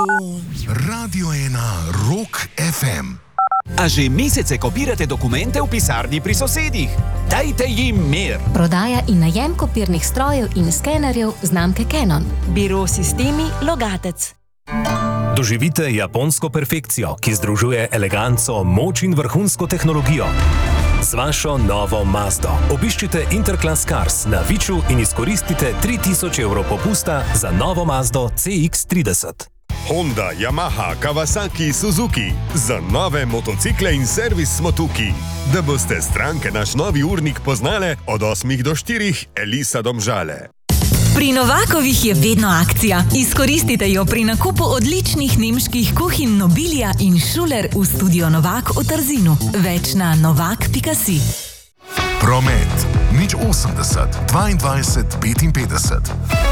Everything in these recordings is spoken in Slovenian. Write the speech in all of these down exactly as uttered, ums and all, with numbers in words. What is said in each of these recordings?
Radio ena Rock ef em. A že mesece kopirate dokumente v pisarni pri sosedih? Dajte jim mir! Prodaja in najem kopirnih strojev in skenerjev znamke Canon. Biro Sistemi Logatec. Doživite japonsko perfekcijo, ki združuje eleganco, moč in vrhunsko tehnologijo. Z vašo novo Mazdo obiščite Interclass Cars na Viču in izkoristite tri tisoč evrov popusta za novo Mazdo C X trideset. Honda, Yamaha, Kawasaki, Suzuki. Za nove motocikle in servis smo tukaj. Da boste stranke naš novi urnik poznale od osmih do štirih, Elisa Domžale. Pri Novakovih je vedno akcija. Izkoristite jo pri nakupu odličnih nemških kuhinj Nobilia in Schuler v studio Novak v Trzinu. Več na novak pika si. Promet nič osemdeset dvaindvajset petinpetdeset.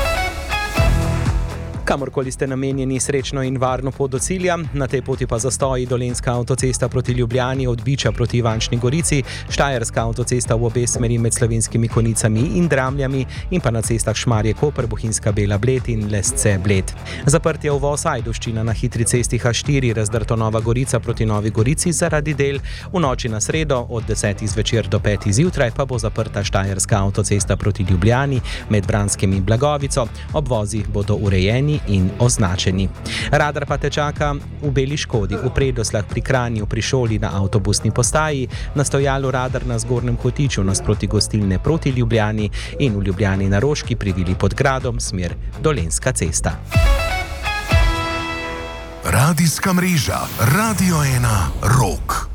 Kamorkoli ste namenjeni, srečno in varno pot do cilja, na tej poti pa zastoji Dolenjska avtocesta proti Ljubljani od Biča proti Ivančni Gorici, Štajerska avtocesta v obe smeri med Slovenskimi Konicami in Dramljami in pa na cestah Šmarje-Koper, Bohinjska Bela-Bled in Lesce-Bled. Zaprt je uvoz Ajdovščina na hitri cesti H štiri, razdrto Nova Gorica proti Novi Gorici zaradi del, v noči na sredo od desetih zvečer do petih zjutraj pa bo zaprta Štajerska avtocesta proti Ljubljani med Vranskim in Blagovico, obvozi bodo urejeni in označeni. Radar pa te čaka v Beli Škodi, v Predosljah pri Kranju, pri šoli na avtobusni postaji, na stojalu radar na Zgornjem Hotiču nasproti gostilne proti Ljubljani in v Ljubljani na Roški pri Vili pod Gradom, smer Dolenjska cesta. Radijska mreža Radio ena Rock.